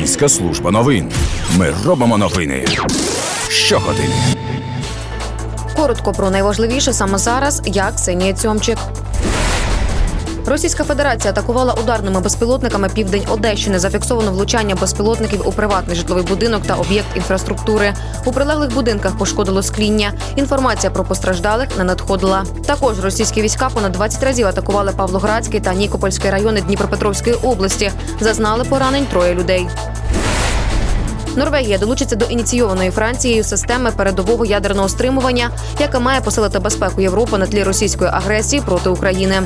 Російська служба новин. Ми робимо новини щогодини. Коротко про найважливіше саме зараз, я Ксенія Цьомчик. Російська Федерація атакувала ударними безпілотниками південь Одещини. Зафіксовано влучання безпілотників у приватний житловий будинок та об'єкт інфраструктури. У прилеглих будинках пошкодило скління. Інформація про постраждалих не надходила. Також російські війська понад 20 разів атакували Павлоградський та Нікопольський райони Дніпропетровської області. Зазнали поранень 3 людей. Норвегія долучиться до ініційованої Францією системи передового ядерного стримування, яка має посилити безпеку Європи на тлі російської агресії проти України.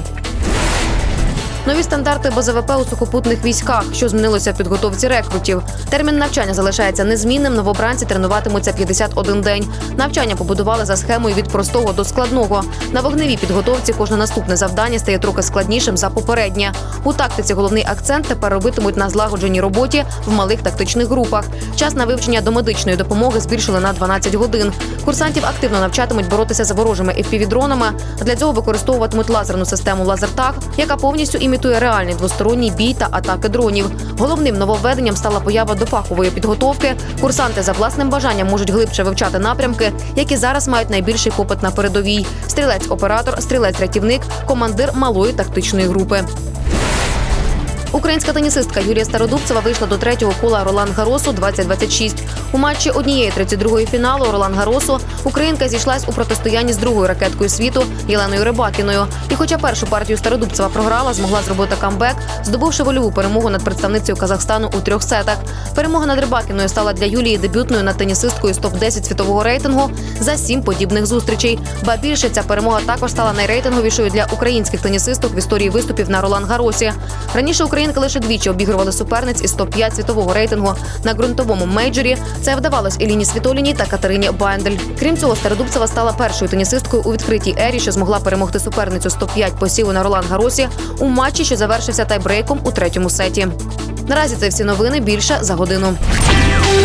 Нові стандарти БЗВП у сухопутних військах. Що змінилося в підготовці рекрутів? Термін навчання залишається незмінним. Новобранці тренуватимуться 51 день. Навчання побудували за схемою від простого до складного. На вогневій підготовці кожне наступне завдання стає трохи складнішим за попереднє. У тактиці головний акцент тепер робитимуть на злагодженій роботі в малих тактичних групах. Час на вивчення домедичної допомоги збільшили на 12 годин. Курсантів активно навчатимуть боротися з ворожими FPV-дронами. Для цього використовуватимуть лазерну систему «Лазертаг», яка повністю імітує реальний двосторонній бій та атаки дронів. Головним нововведенням стала поява дофахової підготовки. Курсанти за власним бажанням можуть глибше вивчати напрямки, які зараз мають найбільший попит на передовій. Стрілець-оператор, стрілець-рятівник, командир малої тактичної групи. Українська тенісистка Юлія Стародубцева вийшла до 3-го кола Ролан-Гарросу 2026. У матчі 1/32 фіналу Ролан-Гарросу українка зійшлась у протистоянні з другою ракеткою світу Єленою Рибакіною. І хоча першу партію Стародубцева програла, змогла зробити камбек, здобувши вольову перемогу над представницею Казахстану у 3 сетах. Перемога над Рибакіною стала для Юлії дебютною над тенісисткою з топ-10 світового рейтингу за 7 подібних зустрічей. Ба більше, ця перемога також стала найрейтинговішою для українських тенісисток в історії виступів на Ролан-Гарросі. Раніше українки лише двічі обігрували суперниць із топ-5 світового рейтингу на ґрунтовому мейджорі. Це вдавалось Еліні Світоліній та Катерині Байндель. Крім цього, Стародубцева стала першою тенісисткою у відкритій ері, що змогла перемогти суперницю з топ-5 посіву на Ролан-Гарросі у матчі, що завершився тайбрейком у 3-му сеті. Наразі це всі новини. Більше за годину.